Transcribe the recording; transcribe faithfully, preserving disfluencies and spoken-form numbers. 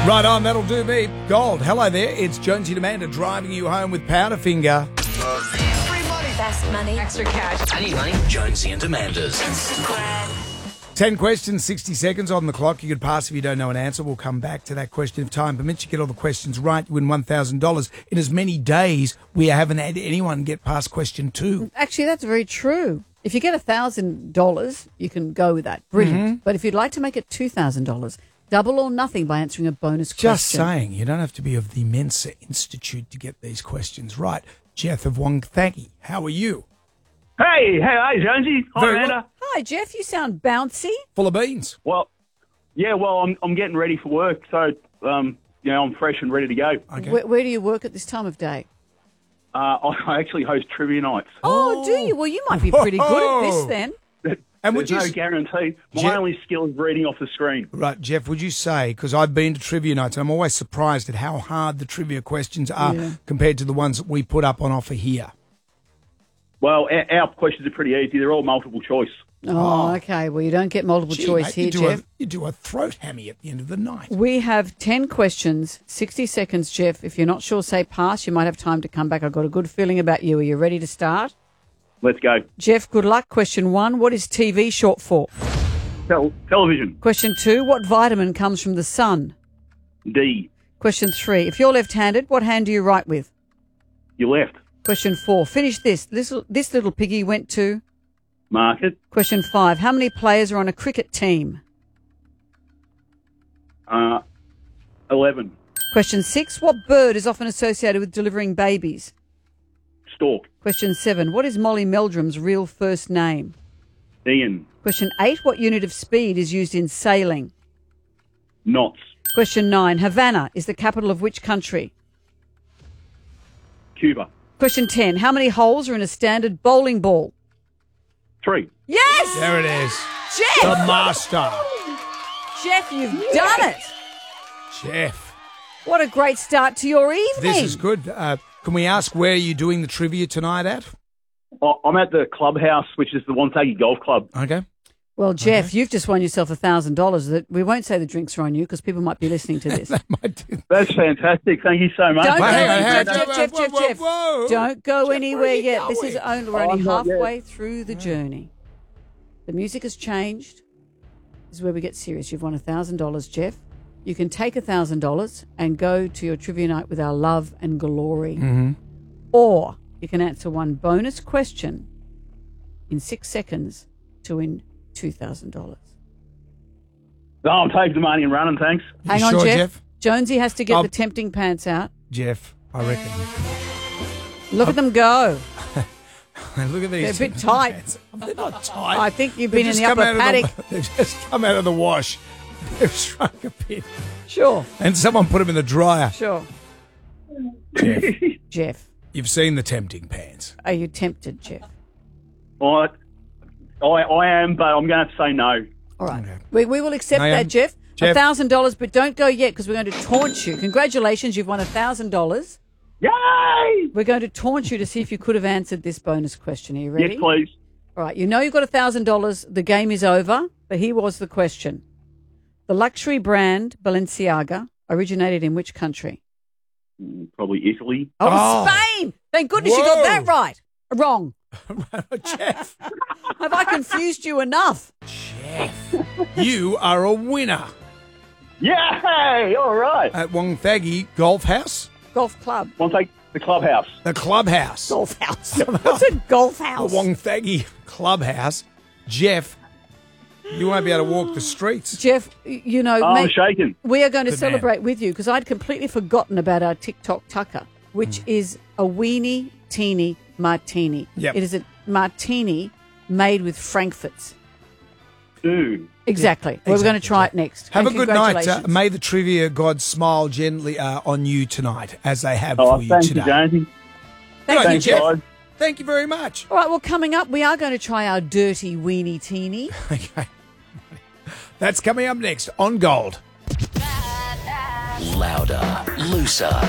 Right on, that'll do me. Gold. Hello there. It's Jonesy and Amanda driving you home with Powderfinger. Free money. Best money. Extra cash. Any money? Jonesy and Amanda's. Ten questions, sixty seconds on the clock. You could pass if you don't know an answer. We'll come back to that question if time permits. You get all the questions right, you win one thousand dollars. In as many days, we haven't had anyone get past question two. Actually, that's very true. If you get one thousand dollars, you can go with that. Brilliant. Mm-hmm. But if you'd like to make it two thousand dollars, double or nothing by answering a bonus question. Just saying, you don't have to be of the Mensa Institute to get these questions right. Jeff of Wonthaggi, how are you? Hey, hey, hey, Jonesy. Hi, Very Amanda. Hi, Jeff. You sound bouncy. Full of beans. Well, yeah, well, I'm I'm getting ready for work, so um, you know, I'm fresh and ready to go. Okay. Where, where do you work at this time of day? Uh, I actually host trivia nights. Oh, do you? Well, you might be pretty good at this then. And There's would you no s- guarantee. My Jeff- only skill is reading off the screen. Right, Jeff, would you say, because I've been to trivia nights, and I'm always surprised at how hard the trivia questions are Yeah. compared to the ones that we put up on offer here. Well, our, our questions are pretty easy. They're all multiple choice. Oh, okay. Well, you don't get multiple Gee, choice mate, here, you do Jeff. A, you do a throat hammy at the end of the night. We have ten questions, sixty seconds, Jeff. If you're not sure, say pass. You might have time to come back. I've got a good feeling about you. Are you ready to start? Let's go. Jeff, good luck. Question one, what is T V short for? Tel- television. Question two, what vitamin comes from the sun? D. Question three, if you're left-handed, what hand do you write with? You left. Question four, finish this. This, this little piggy went to... Market. Question five, how many players are on a cricket team? Uh, eleven. Question six, what bird is often associated with delivering babies? Stork. Question seven, what is Molly Meldrum's real first name? Ian. Question eight, what unit of speed is used in sailing? Knots. Question nine, Havana is the capital of which country? Cuba. Question ten, how many holes are in a standard bowling ball? Three. Yes! There it is. Jeff! The master. Jeff, you've done it! Jeff. What a great start to your evening. This is good. Uh, can we ask where you're doing the trivia tonight at? Oh, I'm at the clubhouse, which is the Wonthaggi Golf Club. Okay. Well, Jeff, you've just won yourself one thousand dollars. That we won't say the drinks are on you because people might be listening to this. Might do- That's fantastic. Thank you so much. Don't Wait, go hang on, anywhere, hang Jeff, on. Jeff, Jeff, Whoa, Jeff, whoa, Jeff. whoa. Don't go Jeff, where anywhere are you yet. This is going? only, we're Oh, only not yet. halfway through the journey. The music has changed. This is where we get serious. You've won one thousand dollars, Jeff. You can take one thousand dollars and go to your trivia night with our love and glory. Mm-hmm. Or you can answer one bonus question in six seconds to win two thousand dollars. Oh, I'm taking the money and running, thanks. Hang You on, sure, Jeff. Jeff? Jonesy has to get I'll- the tempting pants out. Jeff, I reckon. Look at them go. Look at these. They're a bit tight. pants. They're not tight. I think you've They've been in just the come upper out of paddock. They've just come out of the wash. They've shrunk a bit. Sure, And someone put them in the dryer. sure. Jeff, Jeff, you've seen the tempting pants. are you tempted, Jeff? I, I, I am, but I'm going to have to say no. All right. Okay. We, we will accept I am- that, Jeff. Jeff. one thousand dollars, but don't go yet because we're going to taunt you. Congratulations, you've won one thousand dollars. Yay! We're going to taunt you to see if you could have answered this bonus question. Are you ready? Yes, please. All right. You know you've got one thousand dollars. The game is over, but here was the question. The luxury brand Balenciaga originated in which country? Mm, Probably Italy. Oh, Oh. Spain. Thank goodness you got Whoa. that right. Wrong. Jeff, Have I confused you enough? Jeff, you are a winner Yay! All right. at Wonthaggi Golf House, Golf club. I'll take the clubhouse. the clubhouse. Golf house. What's a golf The house? Wonthaggi Clubhouse. Jeff, you won't be able to walk the streets. Jeff, you know, Oh, I'm mate, shaking. we are going to Good man. celebrate with you because I'd completely forgotten about our TikTok tucker, which is a weenie teeny martini. Yep. It is a martini made with frankfurts. Dude. Exactly. Well, we're going to Exactly, try Jeff. it next. Have And a good night. Uh, congratulations. may the trivia gods smile gently uh, on you tonight, as they have Oh, for you thank today. you, Jonesy. Good on you, Thanks, Jeff. guys. Thank you very much. All right, well, coming up, we are going to try our dirty weenie teeny. Okay. That's coming up next on Gold. Louder, looser.